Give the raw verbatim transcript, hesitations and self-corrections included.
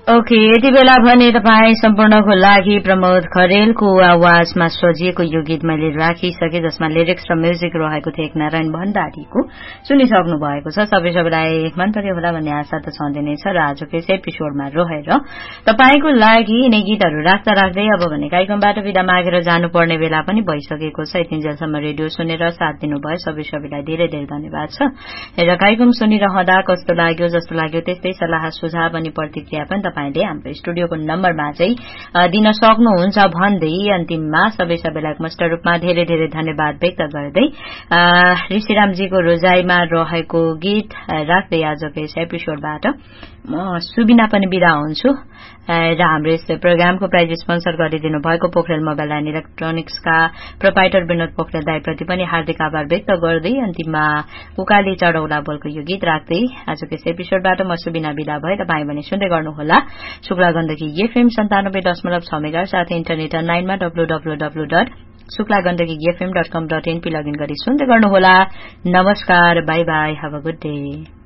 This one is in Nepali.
ओके यति बेला भने तपाईँ सम्पूर्णको लागि प्रमोद खरेलको आवाजमा सजिएको यो गीत मैले राखिसके जसमा लिरिक्स र म्युजिक रहेको थियो एक नारायण भण्डारीको सुनिसक्नु भएको छ। सबै सबैलाई मन पर्यो होला भन्ने आशा त छँदै नै छ र आजको यस एपिसोडमा रहेर तपाईको लागि यिनै गीतहरू राख्दा राख्दै अब भने कार्यक्रमबाट विदा मागेर जानुपर्ने बेला पनि भइसकेको छ। यतिन्जेलसम्म रेडियो सुनेर साथ दिनुभयो सबै सबैलाई धेरै धेरै धन्यवाद छ। र कार्यक्रम सुनिरहँदा कस्तो लाग्यो जस्तो लाग्यो त्यस्तै सल्लाह सुझाव अनि प्रतिक्रिया पनि तपाईले हाम्रो स्टुडियोको नम्बरमा चाहिँ दिन सक्नुहुन्छ भन्दै अन्तिममा सबै सबैलाई मस्ट रूपमा धेरै धेरै धन्यवाद व्यक्त गर्दै ऋषिरामजीको रोजाइमा रहेको गीत राख्दै आजको यस एपिसोडबाट म सुबिना पनि बिदा हुन्छु र हाम्रो यस प्रोग्रामको प्राइज स्पोन्सर गरिदिनु भएको Pokharel mobile and इलेक्ट्रोनिक्सका proprietor Vinod Pokharel दाईप्रति पनि हार्दिक आभार व्यक्त गर्दै अन्तिममा उकाली चढौला बोलको यो गीत राख्दै आजको यस एपिसोडबाट म सुबिना बिदा भए। तपाईँ भने सुन्दै गर्नुहोला शुक्ला गण्डकी एफएम सन्तानब्बे दशमलव छ मेगा साथै इन्टरनेट अनलाइनमा W W W dot Shukla Gandaki FM dot कम डट एनपी लगइन गरी सुन्दै गर्नुहोला। नमस्कार, by by, have a good day.